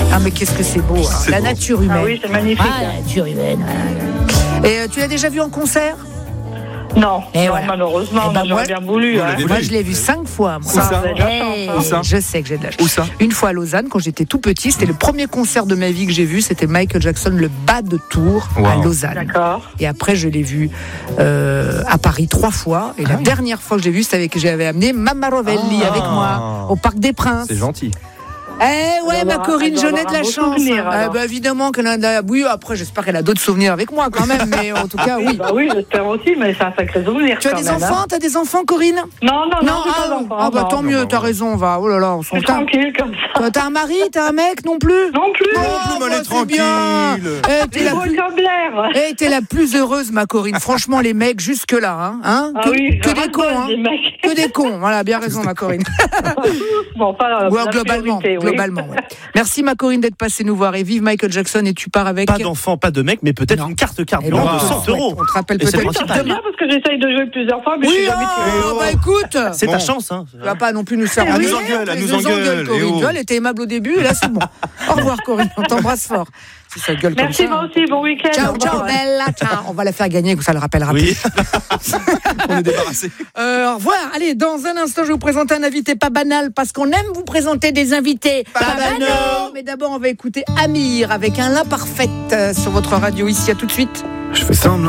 Ah, mais qu'est-ce que c'est beau, hein. C'est La beau. nature humaine. Ah oui, c'est magnifique. Ah, la nature humaine. Et tu l'as déjà vu en concert? Non, Et non, voilà. malheureusement, Eh ben, j'aurais moi- bien voulu. Vous Hein. l'avez Moi, vu. je l'ai vu 5 fois. Moi. Où ça Vous avez de la chance, hein. Où ça Je sais que j'ai de la chance. Où ça? Une fois à Lausanne, quand j'étais tout petit, c'était le premier concert de ma vie que j'ai vu. C'était Michael Jackson, le bas de Tours à Wow. Lausanne. D'accord. Et après, je l'ai vu à Paris 3 fois. Et la dernière fois que j'ai vu, c'était avec j'avais amené Mamma Rovelli avec moi au Parc des Princes. C'est gentil. Eh ouais, Elle ma doit Corinne, avoir j'en ai de la un beau chance. souvenir, alors. Bah, évidemment qu'elle en a. Oui, après, j'espère qu'elle a d'autres souvenirs avec moi quand même. Mais en tout cas, oui. Bah oui, j'espère aussi, mais c'est un sacré souvenir. Tu as quand des même, enfants? hein. T'as des enfants, Corinne? Non, j'ai pas d'enfants. ah bah non. tant mieux, t'as raison, va. Oh là là, on s'en C'est tranquille comme ça. T'as un mari, t'as un mec non plus? Non plus. Non plus, bah, mais elle est c'est tranquille. bien. Eh, t'es Les la beaux plus... comme l'air. eh, t'es la plus heureuse, ma Corinne. Franchement, les mecs, jusque-là, hein, Ah que, oui, que je des rate cons, pas hein. des mecs. Que des cons. Voilà, bien raison, ma Corinne. Bon, pas Ouais, la globalement, priorité, oui. globalement. Ouais. Merci, ma Corinne, d'être passée nous voir. Et vive Michael Jackson. Et tu pars avec. Pas d'enfant, pas de mec, mais peut-être Non. une carte Eh carburant ben, de 100 euros. On te rappelle Et c'est peut-être le Ça principal. serait bien parce que j'essaye de jouer plusieurs fois, mais je Oui, suis jamais ah, tuée. bah écoute. C'est ta Bon. chance, hein. Tu vas pas non plus nous faire Elle engueuler, nous engueule, elle mais nous engueule, Corinne. eh oh. Tu vois, elle était aimable au début et là c'est bon. Au revoir Corinne, on t'embrasse fort. Si ça gueule Merci, comme ça. moi aussi, bon week-end. Ciao, Au ciao, revoir. bella, ciao. On va la faire gagner, que ça le rappellera Oui. plus. On est débarrassé. Au revoir. Allez, dans un instant, je vais vous présenter un invité pas banal parce qu'on aime vous présenter des invités pas banaux. Mais d'abord, on va écouter Amir avec un l'imparfaite sur votre radio ici. À tout de suite. Je fais semblant.